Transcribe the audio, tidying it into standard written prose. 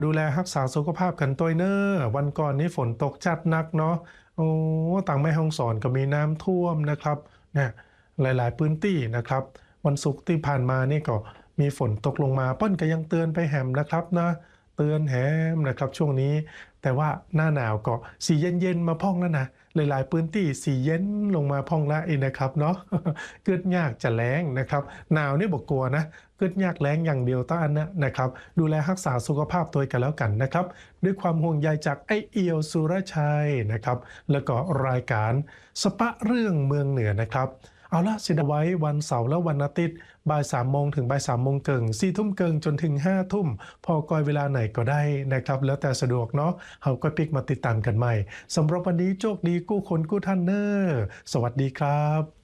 ดูแลรักษาสุขภาพกันตัวเนอ้อวันก่อนนี้ฝนตกจัดหนักเนาะโอ้ต่างแม่ฮ่องสอนก็มีน้ำท่วมนะครับเนี่ยหลายๆพื้นที่นะครับวันศุกร์ที่ผ่านมานี่ก็มีฝนตกลงมาเปิ้นก็ยังเตือนไปแหมนะครับนะเตือนแหมนะครับช่วงนี้แต่ว่าหน้าหนาวก็สีเย็นๆมาพ่องแล้วนะหลายๆพื้นที่สีเย็นลงมาพ่องแล้วอีนะครับเนาะเกิดยากจะแล้งนะครับหนาวนี่บ่กลัวนะเกิดยากแล้งอย่างเดียวต้านนะครับดูแลรักษาสุขภาพตัวเองกันแล้วกันนะครับด้วยความห่วงใยจากไอ้เอียวสุรชัยนะครับแล้วก็รายการสปะเรื่องเมืองเหนือนะครับเอาล่ะสิเอาไว้วันเสาร์และวันอาทิตย์บ่าย3โมงถึงบ่าย3โมงครึ่ง4ทุ่มครึ่งจนถึง5ทุ่มพอกอยเวลาไหนก็ได้นะครับแล้วแต่สะดวกเนาะเฮาก็ปิกมาติดตามกันใหม่สำหรับวันนี้โชคดีกู้คนกู้ท่านเนอร์สวัสดีครับ